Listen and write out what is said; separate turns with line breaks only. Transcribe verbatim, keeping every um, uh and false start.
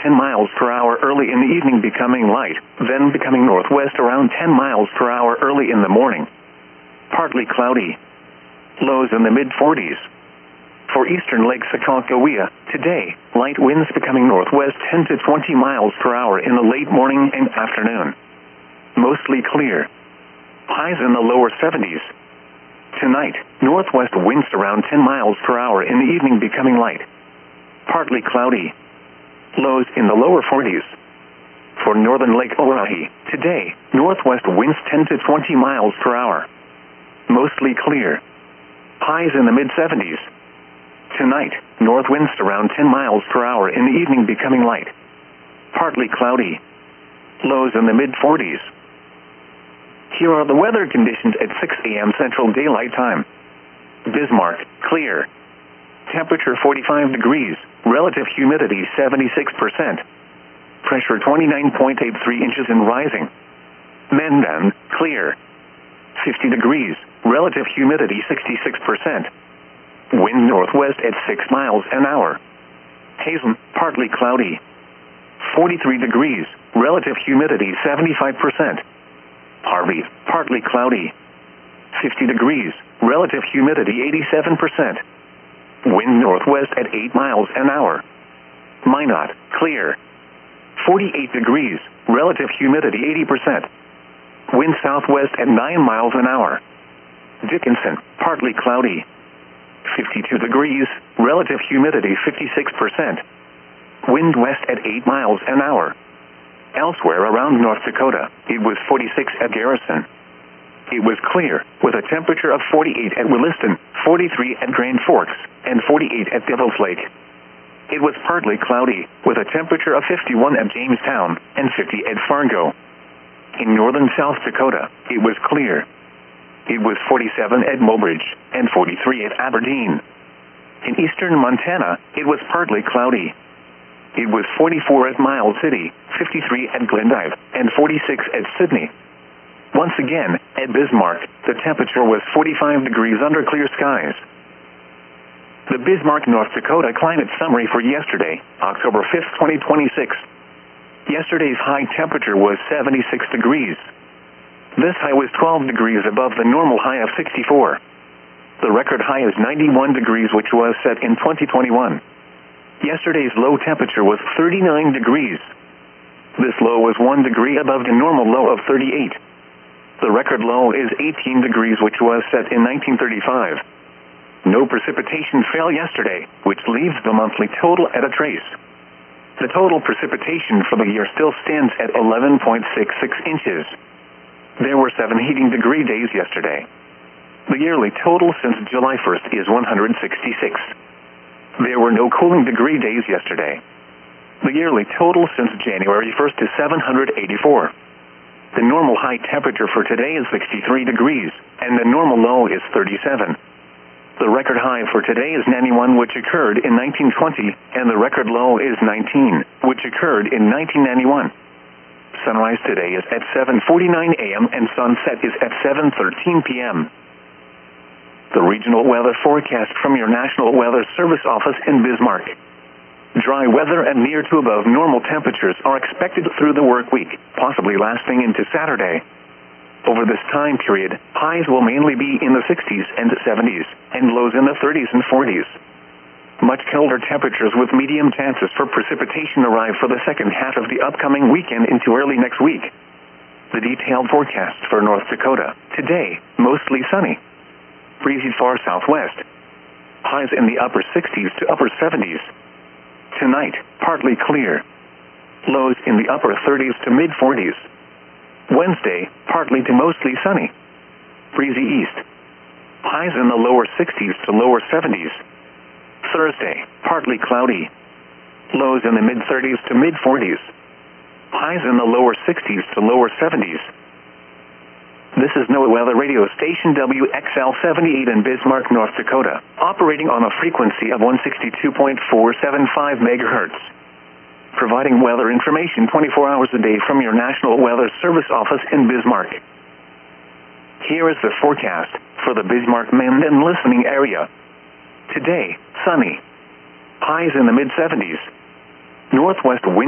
ten miles per hour early in the evening, becoming light, then becoming northwest around ten miles per hour early in the morning. Partly cloudy. Lows in the mid forties. For eastern Lake Sakakawea, today, light winds becoming northwest ten to twenty miles per hour in the late morning and afternoon. Mostly clear. Highs in the lower seventies. Tonight, northwest winds around ten miles per hour in the evening, becoming light. Partly cloudy. Lows in the lower forties. For northern Lake Oahe, today, northwest winds ten to twenty miles per hour. Mostly clear. Highs in the mid seventies. Tonight, north winds around ten miles per hour in the evening, becoming light. Partly cloudy. Lows in the mid forties. Here are the weather conditions at six a m Central Daylight Time. Bismarck, clear. Temperature forty-five degrees, relative humidity seventy-six percent. Pressure twenty-nine point eight three inches and rising. Mandan, clear. fifty degrees, relative humidity sixty-six percent. Wind northwest at six miles an hour. Hazen, partly cloudy. forty-three degrees, relative humidity seventy-five percent. Harvey, partly cloudy. fifty degrees, relative humidity eighty-seven percent. Wind northwest at eight miles an hour. Minot, clear. forty-eight degrees, relative humidity eighty percent. Wind southwest at nine miles an hour. Dickinson, partly cloudy. fifty-two degrees, relative humidity fifty-six percent. Wind west at eight miles an hour. Elsewhere around North Dakota, it was forty-six at Garrison. It was clear, with a temperature of forty-eight at Williston, forty-three at Grand Forks, and forty-eight at Devil's Lake. It was partly cloudy, with a temperature of fifty-one at Jamestown, and fifty at Fargo. In northern South Dakota, it was clear. It was forty-seven at Mobridge, and forty-three at Aberdeen. In eastern Montana, it was partly cloudy. It was forty-four at Miles City, fifty-three at Glendive, and forty-six at Sydney. Once again, at Bismarck, the temperature was forty-five degrees under clear skies. The Bismarck, North Dakota climate summary for yesterday, October fifth, twenty twenty-six. Yesterday's high temperature was seventy-six degrees. This high was twelve degrees above the normal high of sixty-four. The record high is ninety-one degrees, which was set in twenty twenty-one. Yesterday's low temperature was thirty-nine degrees. This low was one degree above the normal low of thirty-eight. The record low is eighteen degrees, which was set in nineteen thirty-five. No precipitation fell yesterday, which leaves the monthly total at a trace. The total precipitation for the year still stands at eleven point six six inches. There were seven heating degree days yesterday. The yearly total since July first is one hundred sixty-six. There were no cooling degree days yesterday. The yearly total since January first is seven hundred eighty-four. The normal high temperature for today is sixty-three degrees, and the normal low is thirty-seven. The record high for today is ninety-one, which occurred in nineteen twenty, and the record low is nineteen, which occurred in nineteen ninety-one. Sunrise today is at seven forty-nine a m and sunset is at seven thirteen p m The regional weather forecast from your National Weather Service office in Bismarck. Dry weather and near to above normal temperatures are expected through the work week, possibly lasting into Saturday. Over this time period, highs will mainly be in the sixties and seventies, and lows in the thirties and forties. Much colder temperatures with medium chances for precipitation arrive for the second half of the upcoming weekend into early next week. The detailed forecast for North Dakota. Today, mostly sunny. Breezy far southwest. Highs in the upper sixties to upper seventies. Tonight, partly clear. Lows in the upper thirties to mid forties. Wednesday, partly to mostly sunny. Breezy east. Highs in the lower sixties to lower seventies. Thursday, partly cloudy. Lows in the mid thirties to mid forties. Highs in the lower sixties to lower seventies. This is NOAA Weather Radio Station W X L seventy-eight in Bismarck, North Dakota, operating on a frequency of one sixty-two point four seven five megahertz. Providing weather information twenty-four hours a day from your National Weather Service office in Bismarck. Here is the forecast for the Bismarck-Mandan listening area. Today, sunny. Highs in the mid seventies. Northwest wind